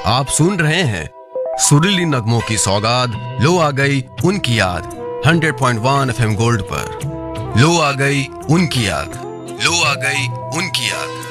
आप सुन रहे हैं सुरीली नगमों की सौगात, लो आ गई उनकी याद 100.1 FM गोल्ड पर। लो आ गई उनकी याद, लो आ गई उनकी याद।